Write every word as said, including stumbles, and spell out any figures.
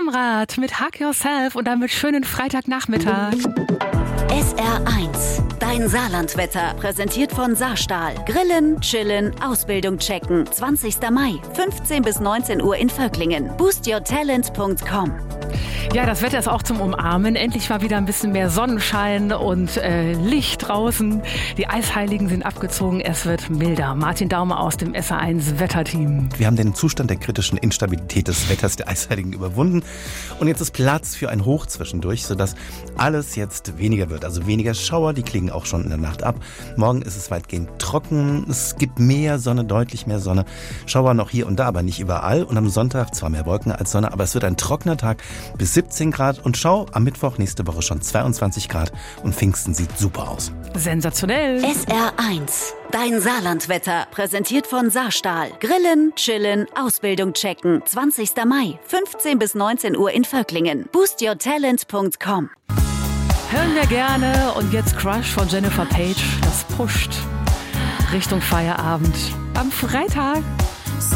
Amrad mit Hug Yourself und damit schönen Freitagnachmittag. S R eins, dein Saarlandwetter, präsentiert von Saarstahl. Grillen, chillen, Ausbildung checken. zwanzigster Mai, fünfzehn bis neunzehn Uhr in Völklingen. boost your talent punkt com. Ja, das Wetter ist auch zum Umarmen. Endlich mal wieder ein bisschen mehr Sonnenschein und äh, Licht draußen. Die Eisheiligen sind abgezogen. Es wird milder. Martin Daumer aus dem S R eins Wetterteam. Wir haben den Zustand der kritischen Instabilität des Wetters der Eisheiligen überwunden. Und jetzt ist Platz für ein Hoch zwischendurch, sodass alles jetzt weniger wird. Also weniger Schauer, die klingen auch schon in der Nacht ab. Morgen ist es weitgehend trocken. Es gibt mehr Sonne, deutlich mehr Sonne. Schauer noch hier und da, aber nicht überall. Und am Sonntag zwar mehr Wolken als Sonne, aber es wird ein trockener Tag bis siebzehn Grad. Und schau, am Mittwoch nächste Woche schon zweiundzwanzig Grad. Und Pfingsten sieht super aus. Sensationell. S R eins, dein Saarlandwetter, präsentiert von Saarstahl. Grillen, chillen, Ausbildung checken. zwanzigster Mai, fünfzehn bis neunzehn Uhr in Völklingen. boost your talent punkt com. Hören wir gerne. Und jetzt Crush von Jennifer Page. Das pusht Richtung Feierabend am Freitag.